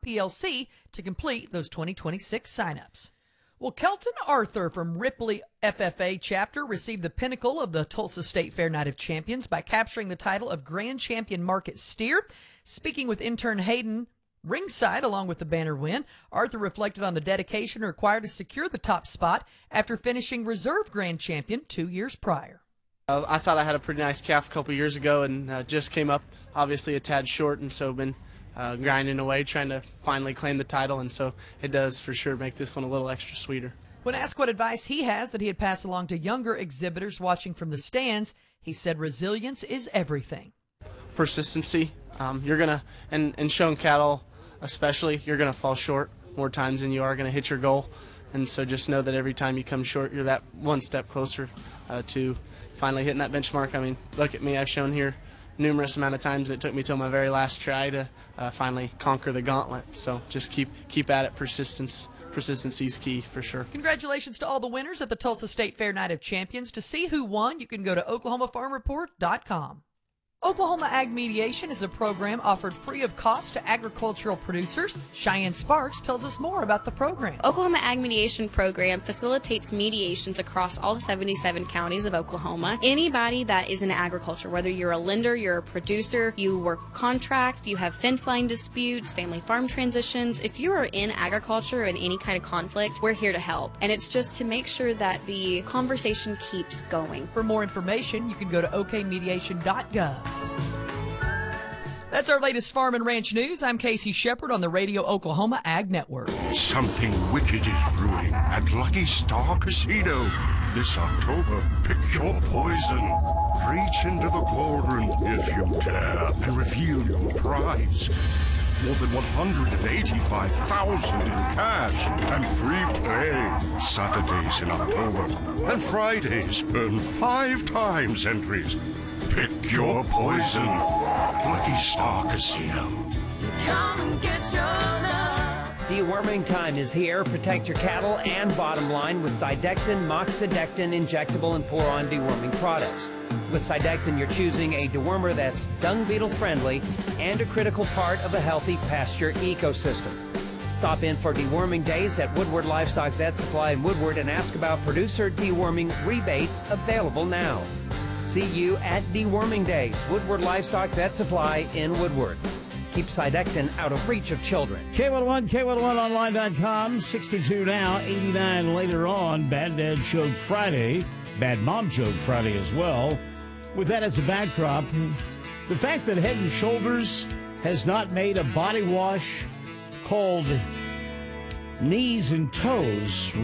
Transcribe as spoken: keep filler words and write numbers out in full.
P L C to complete those twenty twenty-six signups. Well, Kelton Arthur from Ripley F F A chapter received the pinnacle of the Tulsa State Fair Night of Champions by capturing the title of Grand Champion Market Steer. Speaking with intern Hayden ringside along with the banner win, Arthur reflected on the dedication required to secure the top spot after finishing reserve Grand Champion two years prior. Uh, I thought I had a pretty nice calf a couple years ago and uh, just came up obviously a tad short, and so been Uh, grinding away, trying to finally claim the title, and so it does for sure make this one a little extra sweeter. When asked what advice he has that he had passed along to younger exhibitors watching from the stands, he said resilience is everything. Persistency. Um, you're going to, and, and shown cattle especially, you're going to fall short more times than you are going to hit your goal, and so just know that every time you come short, you're that one step closer uh, to finally hitting that benchmark. I mean, look at me, I've shown here numerous amount of times. It took me till my very last try to uh, finally conquer the gauntlet. So just keep keep at it. Persistence, persistency is key for sure. Congratulations to all the winners at the Tulsa State Fair Night of Champions. To see who won, you can go to Oklahoma Farm Report dot com. Oklahoma Ag Mediation is a program offered free of cost to agricultural producers. Cheyenne Sparks tells us more about the program. Oklahoma Ag Mediation Program facilitates mediations across all seventy-seven counties of Oklahoma. Anybody that is in agriculture, whether you're a lender, you're a producer, you work contract, you have fence line disputes, family farm transitions, if you are in agriculture and any kind of conflict, we're here to help. And it's just to make sure that the conversation keeps going. For more information, you can go to O K mediation dot gov. That's our latest farm and ranch news. I'm Casey Shepard on the Radio Oklahoma Ag Network. Something wicked is brewing at Lucky Star Casino. This October, pick your poison. Reach into the cauldron if you dare and reveal your prize. More than one hundred eighty-five thousand dollars in cash and free play. Saturdays in October and Fridays earn five times entries. Pick your poison. Lucky Star Casino. Come and get your love. Deworming time is here. Protect your cattle and bottom line with Cydectin, Moxidectin injectable and pour-on deworming products. With Cydectin, you're choosing a dewormer that's dung beetle friendly and a critical part of a healthy pasture ecosystem. Stop in for deworming days at Woodward Livestock Vet Supply in Woodward and ask about producer deworming rebates available now. See you at Deworming Days, Woodward Livestock Vet Supply in Woodward. Keep Cydectin out of reach of children. K one oh one, K one oh one online dot com, sixty-two now, eighty-nine later on. Bad Dad Joke Friday, Bad Mom Joke Friday as well. With that as a backdrop, the fact that Head and Shoulders has not made a body wash called Knees and Toes